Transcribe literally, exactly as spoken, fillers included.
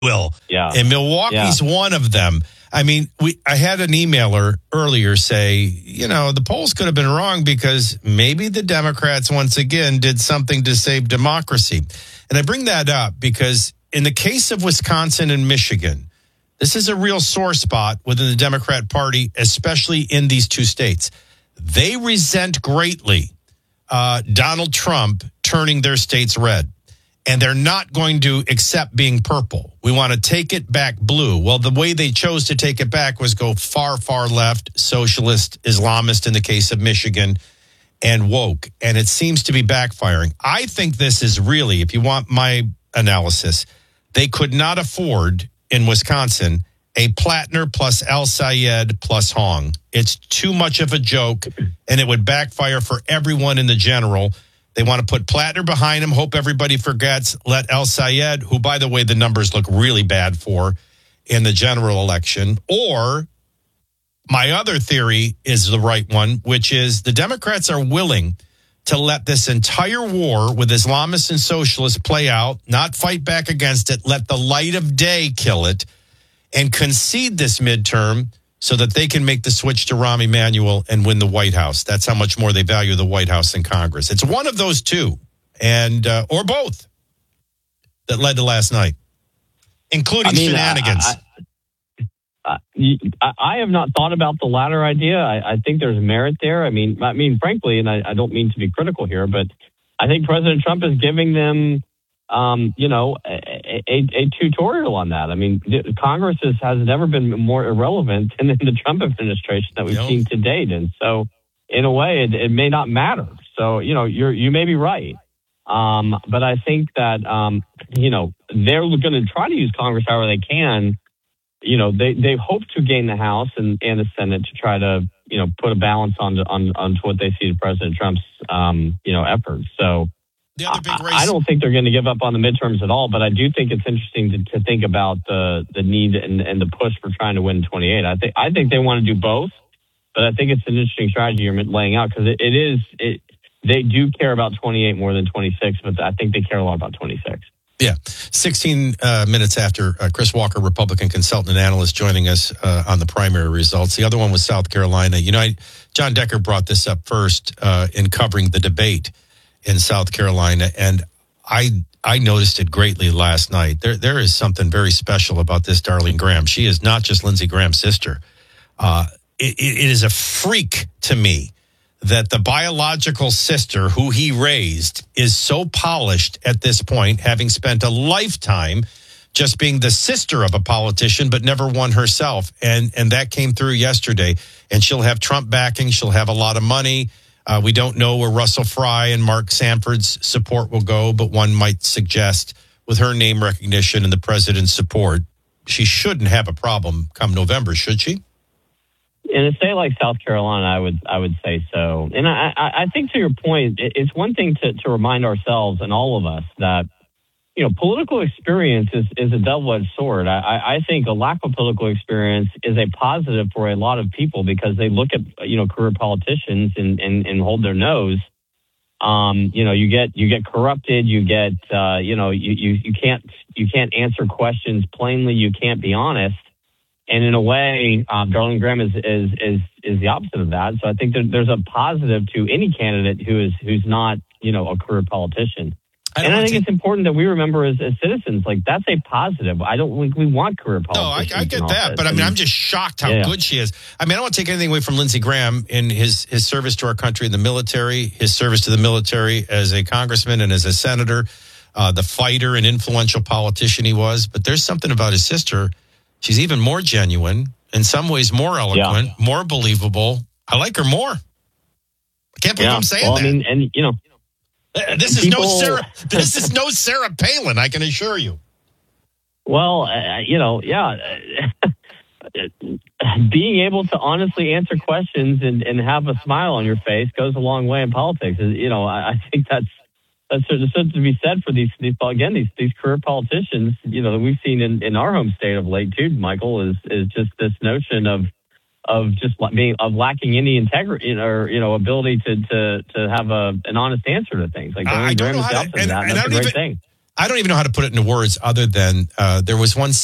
will. Yeah. And Milwaukee's yeah. one of them. I mean, we I had an emailer earlier say, you know, the polls could have been wrong because maybe the Democrats once again did something to save democracy. And I bring that up because in the case of Wisconsin and Michigan, this is a real sore spot within the Democrat Party, especially in these two states. They resent greatly uh, Donald Trump turning their states red. And they're not going to accept being purple. We want to take it back blue. Well, the way they chose to take it back was go far, far left, socialist, Islamist in the case of Michigan, and woke. And it seems to be backfiring. I think this is really, if you want my analysis, they could not afford in Wisconsin a Plattner plus El Sayed plus Hong. It's too much of a joke, and it would backfire for everyone in the general. They want to put Plattner behind him, hope everybody forgets, let El Sayed, who, by the way, the numbers look really bad for in the general election. Or my other theory is the right one, which is the Democrats are willing to let this entire war with Islamists and socialists play out, not fight back against it, let the light of day kill it, and concede this midterm so that they can make the switch to Rahm Emanuel and win the White House. That's how much more they value the White House than Congress. It's one of those two, and uh, or both, that led to last night, including I mean, shenanigans. I, I, I, I have not thought about the latter idea. I, I think there's merit there. I mean, I mean, frankly, and I, I don't mean to be critical here, but I think President Trump is giving them Um, you know, a, a, a tutorial on that. I mean, Congress is, has never been more irrelevant than in the Trump administration that we've nope. seen to date. And so, in a way, it, it may not matter. So, you know, you're, you may be right. Um, but I think that, um, you know, they're going to try to use Congress however they can. You know, they, they hope to gain the House and, and the Senate to try to, you know, put a balance on, on, on to what they see as President Trump's, um, you know, efforts. So, The other big race. I don't think they're going to give up on the midterms at all, but I do think it's interesting to, to think about the the need and, and the push for trying to win twenty-eight. I think I think they want to do both, but I think it's an interesting strategy you're laying out because it, it is it. They do care about twenty-eight more than twenty-six, but I think they care a lot about twenty-six. Yeah, sixteen uh, minutes after uh, Chris Walker, Republican consultant and analyst, joining us uh, on the primary results. The other one was South Carolina. You know, I, John Decker brought this up first uh, in covering the debate in South Carolina, and I I noticed it greatly last night. There there is something very special about this Darlene Graham. She is not just Lindsey Graham's sister. Uh, it, it is a freak to me that the biological sister who he raised is so polished at this point, having spent a lifetime just being the sister of a politician, but never won herself. And and that came through yesterday. And she'll have Trump backing. She'll have a lot of money. Uh, we don't know where Russell Fry and Mark Sanford's support will go, but one might suggest with her name recognition and the president's support, she shouldn't have a problem come November, should she? In a state like South Carolina, I would I would say so. And I, I think to your point, it's one thing to, to remind ourselves and all of us that, you know, political experience is, is a double-edged sword. I, I think a lack of political experience is a positive for a lot of people because they look at, you know, career politicians and, and, and hold their nose. Um, you know, you get you get corrupted, you get, uh, you know, you, you, you can't you can't answer questions plainly, you can't be honest. And in a way, um, Darlene Graham is, is is is the opposite of that. So I think there, there's a positive to any candidate who is who's not, you know, a career politician. I and I think to... it's important that we remember as, as citizens, like, that's a positive. I don't think we want career politicians. No, I, I get that. But I mean, I'm just shocked how yeah. good she is. I mean, I don't want to take anything away from Lindsey Graham in his, his service to our country in the military, his service to the military as a congressman and as a senator, uh, the fighter and influential politician he was. But there's something about his sister. She's even more genuine, in some ways more eloquent, yeah. more believable. I like her more. I can't believe yeah. I'm saying well, that. I mean, and, you know, This is People, no Sarah. This is no Sarah Palin. I can assure you. Well, uh, you know, yeah, being able to honestly answer questions and, and have a smile on your face goes a long way in politics. You know, I, I think that's that's there's something to be said for these, these again these these career politicians. You know, that we've seen in, in our home state of late too. Michael is is just this notion of. of just being of lacking any integrity or, you know, ability to to to have a an honest answer to things. Like, I don't know how to, and, that. and That's I don't a great even, thing. I don't even know how to put it into words other than uh, there was one